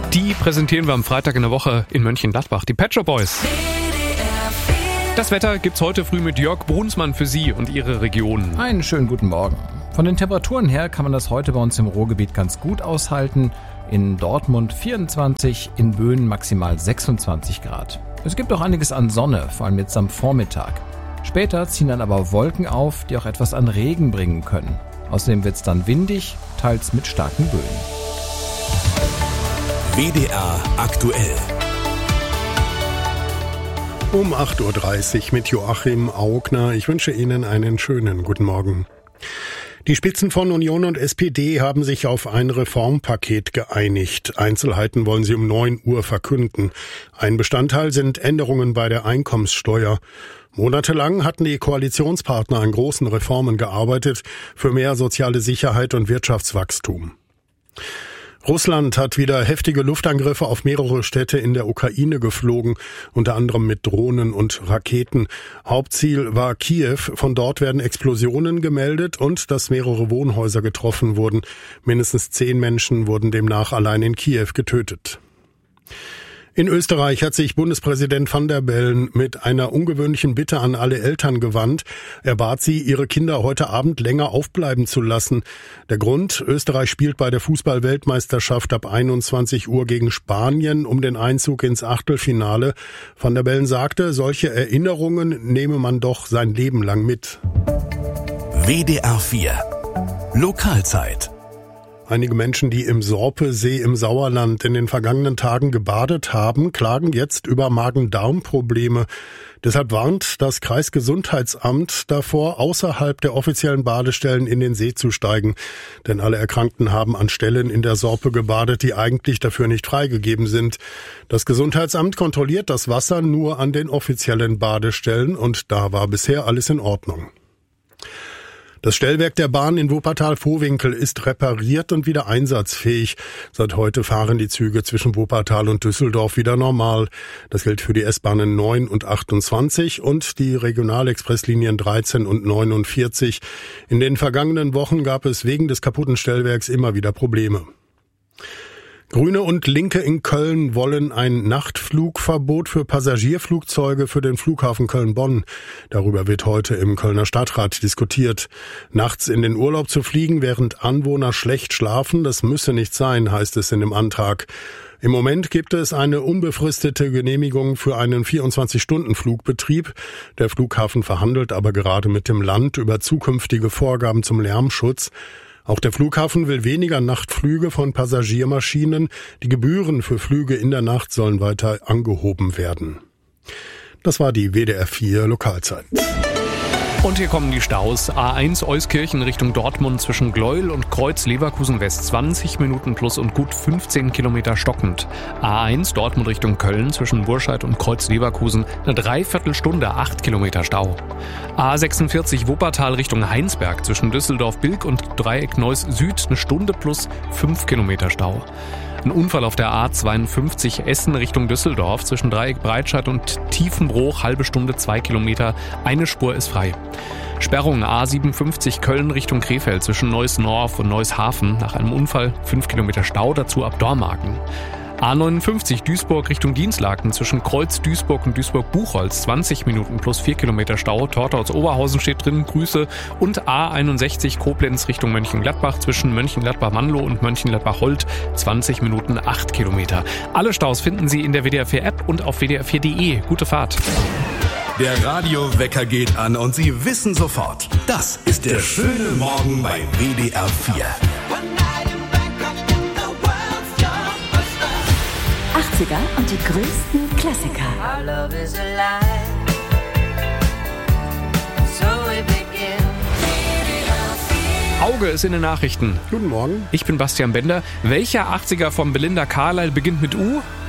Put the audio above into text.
Die präsentieren wir am Freitag in der Woche in Mönchengladbach, die Pet Shop Boys. Das Wetter gibt's heute früh mit Jörg Brunsmann für Sie und Ihre Region. Einen schönen guten Morgen. Von den Temperaturen her kann man das heute bei uns im Ruhrgebiet ganz gut aushalten. In Dortmund 24, in Böen maximal 26 Grad. Es gibt auch einiges an Sonne, vor allem jetzt am Vormittag. Später ziehen dann aber Wolken auf, die auch etwas an Regen bringen können. Außerdem wird's dann windig, teils mit starken Böen. WDR aktuell. Um 8.30 Uhr mit Joachim Augner. Ich wünsche Ihnen einen schönen guten Morgen. Die Spitzen von Union und SPD haben sich auf ein Reformpaket geeinigt. Einzelheiten wollen sie um 9 Uhr verkünden. Ein Bestandteil sind Änderungen bei der Einkommenssteuer. Monatelang hatten die Koalitionspartner an großen Reformen gearbeitet für mehr soziale Sicherheit und Wirtschaftswachstum. Russland hat wieder heftige Luftangriffe auf mehrere Städte in der Ukraine geflogen, unter anderem mit Drohnen und Raketen. Hauptziel war Kiew. Von dort werden Explosionen gemeldet und dass mehrere Wohnhäuser getroffen wurden. Mindestens 10 Menschen wurden demnach allein in Kiew getötet. In Österreich hat sich Bundespräsident Van der Bellen mit einer ungewöhnlichen Bitte an alle Eltern gewandt. Er bat sie, ihre Kinder heute Abend länger aufbleiben zu lassen. Der Grund: Österreich spielt bei der Fußball-Weltmeisterschaft ab 21 Uhr gegen Spanien um den Einzug ins Achtelfinale. Van der Bellen sagte, solche Erinnerungen nehme man doch sein Leben lang mit. WDR 4 Lokalzeit. Einige Menschen, die im Sorpesee im Sauerland in den vergangenen Tagen gebadet haben, klagen jetzt über Magen-Darm-Probleme. Deshalb warnt das Kreisgesundheitsamt davor, außerhalb der offiziellen Badestellen in den See zu steigen. Denn alle Erkrankten haben an Stellen in der Sorpe gebadet, die eigentlich dafür nicht freigegeben sind. Das Gesundheitsamt kontrolliert das Wasser nur an den offiziellen Badestellen und da war bisher alles in Ordnung. Das Stellwerk der Bahn in Wuppertal-Vohwinkel ist repariert und wieder einsatzfähig. Seit heute fahren die Züge zwischen Wuppertal und Düsseldorf wieder normal. Das gilt für die S-Bahnen 9 und 28 und die Regionalexpresslinien 13 und 49. In den vergangenen Wochen gab es wegen des kaputten Stellwerks immer wieder Probleme. Grüne und Linke in Köln wollen ein Nachtflugverbot für Passagierflugzeuge für den Flughafen Köln-Bonn. Darüber wird heute im Kölner Stadtrat diskutiert. Nachts in den Urlaub zu fliegen, während Anwohner schlecht schlafen, das müsse nicht sein, heißt es in dem Antrag. Im Moment gibt es eine unbefristete Genehmigung für einen 24-Stunden-Flugbetrieb. Der Flughafen verhandelt aber gerade mit dem Land über zukünftige Vorgaben zum Lärmschutz. Auch der Flughafen will weniger Nachtflüge von Passagiermaschinen. Die Gebühren für Flüge in der Nacht sollen weiter angehoben werden. Das war die WDR 4 Lokalzeit. Und hier kommen die Staus. A1 Euskirchen Richtung Dortmund zwischen Gleuel und Kreuz Leverkusen West 20 Minuten plus und gut 15 Kilometer stockend. A1 Dortmund Richtung Köln zwischen Burscheid und Kreuz Leverkusen eine Dreiviertelstunde, 8 Kilometer Stau. A46 Wuppertal Richtung Heinsberg zwischen Düsseldorf-Bilk und Dreieck Neuss Süd eine Stunde plus 5 Kilometer Stau. Ein Unfall auf der A52 Essen Richtung Düsseldorf zwischen Dreieck Breitscheid und Tiefenbruch, halbe Stunde 2 Kilometer, eine Spur ist frei. Sperrung A57 Köln Richtung Krefeld zwischen Neuss-Norf und Neuss-Hafen nach einem Unfall, 5 Kilometer Stau, dazu ab Dormagen. A59 Duisburg Richtung Dienstlaken zwischen Kreuz Duisburg und Duisburg-Buchholz 20 Minuten plus 4 Kilometer Stau. Torthaus-Oberhausen steht drin, Grüße. Und A61 Koblenz Richtung Mönchengladbach zwischen Mönchengladbach-Mannloh und Mönchengladbach-Holt 20 Minuten 8 Kilometer. Alle Staus finden Sie in der WDR 4 App und auf wdr4.de. Gute Fahrt. Der Radiowecker geht an und Sie wissen sofort, das ist der schöne Morgen bei WDR 4. 80er und die größten Klassiker. Our love is alive. So we begin. Auge ist in den Nachrichten. Guten Morgen. Ich bin Bastian Bender. Welcher 80er von Belinda Carlisle beginnt mit U?